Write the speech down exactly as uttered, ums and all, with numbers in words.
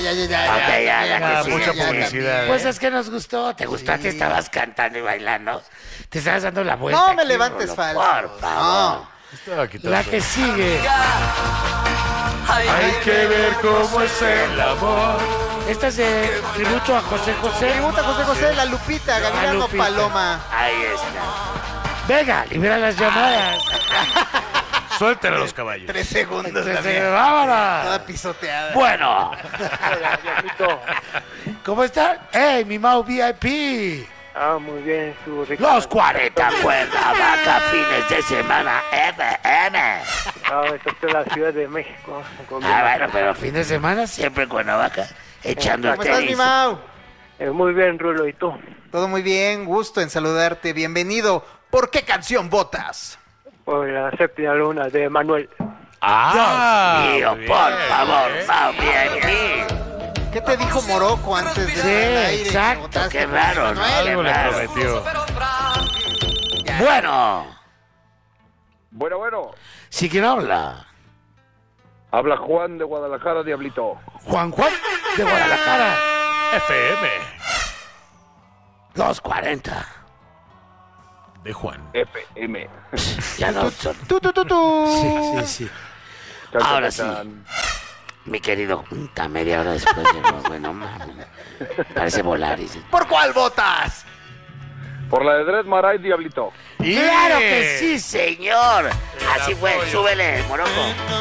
Ya, ya, ya, Ok, ya, ya, ya, la que ya, sigue, mucha ya, publicidad. Pues es que nos gustó, te gustó, Sí. te estabas cantando y bailando. Te estabas dando la vuelta. No me aquí, levantes Rulo, falso. Por favor. Estaba quitando. La que sigue. Hay que ver cómo es el amor. Esta es de tributo a José José. Pregunta José José, la Lupita, Gavilano Lupita. Paloma. Ahí está. Venga, libera las llamadas. Suéltale a los caballos. Tres segundos. Entonces, también. vámonos. Toda pisoteada. Bueno. Hola, Diablito. ¿Cómo están? ¡Hey, mi Mau V I P! Ah, muy bien, su Ricardo. Los cuarenta Cuernavaca, fines de semana, F M. Ah, estoy en la Ciudad de México. con mi Ah, mamá. bueno, pero fin de semana siempre en Cuernavaca, echando el ¿Cómo estás, mi tenis. Mau? Eh, muy bien, Rulo, ¿y tú? Todo muy bien, gusto en saludarte. Bienvenido. ¿Por qué canción votas? Por la séptima luna de Manuel. Ah, Dios mío, muy por bien, favor, ¿eh? Mau V I P. ¿Qué te dijo Morocco antes de Sí, estar al aire? exacto, Votaste qué por raro, ¿no? Manuel. Algo le Claro. prometió. Bueno, Bueno, bueno. ¿sí quién habla? Habla Juan de Guadalajara, Diablito. Juan Juan de Guadalajara, F M los cuarenta. de Juan. F M. Ya no son. Tú, tú, tú, tú. Sí, sí, sí. Chan, Ahora chan, sí. chan. Mi querido, puta, media hora después llegó, bueno, mames. Parece Volaris. ¿Por cuál votas? Por la de Dred Maray, Diablito. ¡Claro que sí, señor! Así fue, súbele, Morocco.